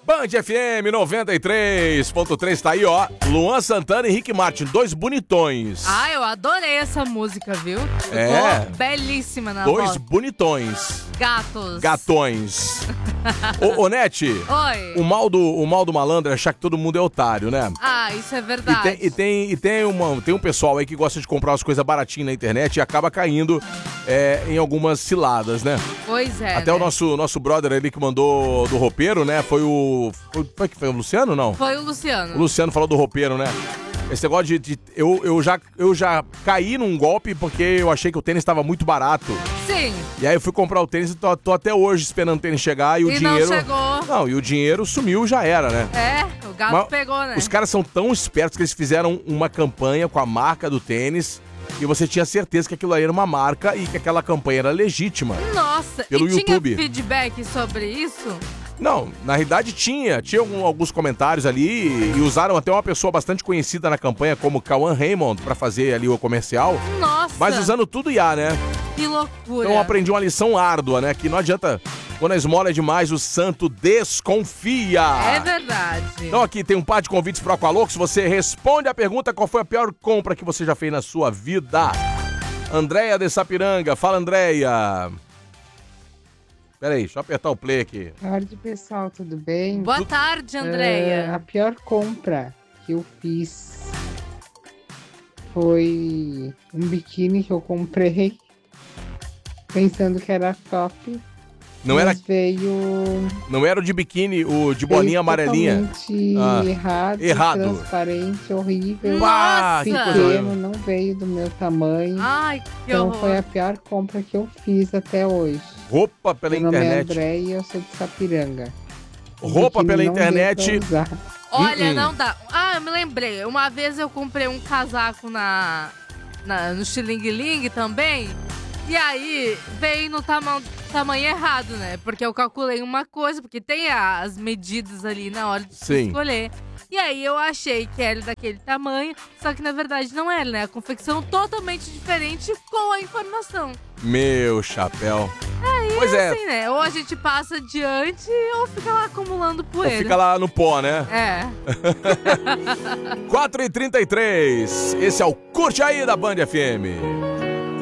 Band FM 93.3, tá aí, ó. Luan Santana e Rick Martin, dois bonitões. Ah, eu adorei essa música, viu? Ficou belíssima na dois voz. Bonitões. Gatos. Gatões. Ô, Nete. Oi. O mal do malandro é achar que todo mundo é otário, né? Ah, isso é verdade. E tem um pessoal aí que gosta de comprar umas coisas baratinhas na internet e acaba caindo em algumas ciladas, né? Pois é. Até, né? O nosso brother ali que mandou do roupeiro, né? Foi o Luciano, não? Foi o Luciano. O Luciano falou do roupeiro, né? Esse negócio eu já caí num golpe porque eu achei que o tênis estava muito barato. Sim. E aí eu fui comprar o tênis e tô até hoje esperando o tênis chegar e o dinheiro... não chegou. Não, e o dinheiro sumiu, já era, né? É, o gato pegou, né? Os caras são tão espertos que eles fizeram uma campanha com a marca do tênis e você tinha certeza que aquilo aí era uma marca e que aquela campanha era legítima. Nossa, pelo YouTube. Tinha feedback sobre isso? Não, na realidade tinha alguns comentários ali e usaram até uma pessoa bastante conhecida na campanha como Cauã Raymond pra fazer ali o comercial. Nossa! Mas usando tudo IA, né? Que loucura! Então eu aprendi uma lição árdua, né? Que não adianta, quando a esmola é demais, o santo desconfia. É verdade. Então aqui tem um par de convites pro Aqualux, você responde a pergunta qual foi a pior compra que você já fez na sua vida. Andréia de Sapiranga, fala Andréia. Peraí, deixa eu apertar o play aqui. Boa tarde, pessoal, tudo bem? Boa tarde, Andréia. A pior compra que eu fiz foi um biquíni que eu comprei pensando que era top. Não era, veio... não era o de biquíni, o de bolinha amarelinha. Errado, transparente, horrível. Nossa! Pequeno, não veio do meu tamanho. Ai, que então horror. foi a pior compra que eu fiz até hoje. Roupa pela Meu nome é internet. André e eu sou de Sapiranga. Roupa pela internet. Olha, não dá. Ah, eu me lembrei. Uma vez eu comprei um casaco no Xing Ling também. E aí veio no tamanho errado, né? Porque eu calculei uma coisa, porque tem as medidas ali na hora de escolher. E aí eu achei que era daquele tamanho, só que na verdade não era, né? A confecção totalmente diferente com a informação. Meu chapéu. Aí pois é assim, né? Ou a gente passa adiante ou fica lá acumulando poeira. Ou fica lá no pó, né? É. 4h33. Esse é o Curte Aí da Band FM.